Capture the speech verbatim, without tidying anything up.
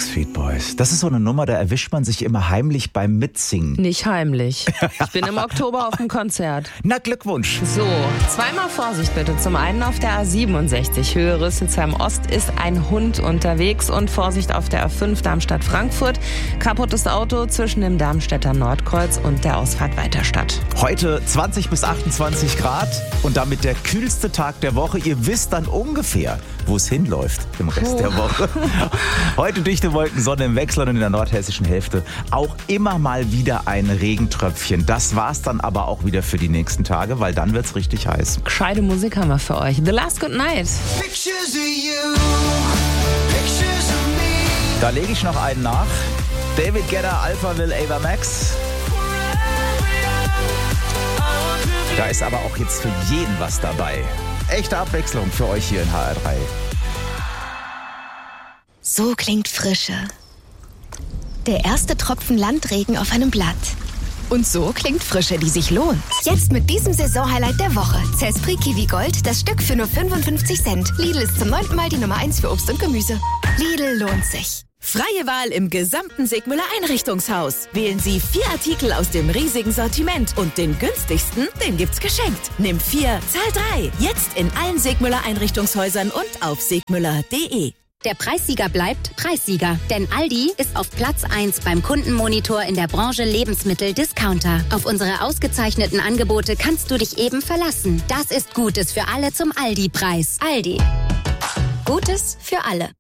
Backstreet Boys. Das ist so eine Nummer, da erwischt man sich immer heimlich beim Mitsingen. Nicht heimlich. Ich bin im Oktober auf dem Konzert. Na, Glückwunsch. So, zweimal Vorsicht bitte. Zum einen auf der A siebenundsechzig Höhe Rüsselsheim Ost ist ein Hund unterwegs und Vorsicht auf der A fünf Darmstadt-Frankfurt. Kaputtes Auto zwischen dem Darmstädter Nordkreuz und der Ausfahrt Weiterstadt. Heute zwanzig bis achtundzwanzig Grad und damit der kühlste Tag der Woche. Ihr wisst dann ungefähr, wo es hinläuft im Rest Puh. der Woche. Heute dichte Wolken, Sonne im Wechsel und in der nordhessischen Hälfte auch immer mal wieder ein Regentröpfchen. Das war's dann aber auch wieder für die nächsten Tage, weil dann wird's richtig heiß. Gescheite Musik haben wir für euch. The Last Good Night. Da lege ich noch einen nach. David Guetta, Alphaville, Ava Max. Da ist aber auch jetzt für jeden was dabei. Echte Abwechslung für euch hier in H R drei. So klingt Frische. Der erste Tropfen Landregen auf einem Blatt. Und so klingt Frische, die sich lohnt. Jetzt mit diesem Saisonhighlight der Woche. Cespri Kiwi Gold, das Stück für nur fünfundfünfzig Cent. Lidl ist zum neunten Mal die Nummer eins für Obst und Gemüse. Lidl lohnt sich. Freie Wahl im gesamten Segmüller Einrichtungshaus. Wählen Sie vier Artikel aus dem riesigen Sortiment und den günstigsten, den gibt's geschenkt. Nimm vier, zahl drei. Jetzt in allen Segmüller Einrichtungshäusern und auf segmüller punkt de. Der Preissieger bleibt Preissieger, denn Aldi ist auf Platz eins beim Kundenmonitor in der Branche Lebensmittel-Discounter. Auf unsere ausgezeichneten Angebote kannst du dich eben verlassen. Das ist Gutes für alle zum Aldi-Preis. Aldi. Gutes für alle.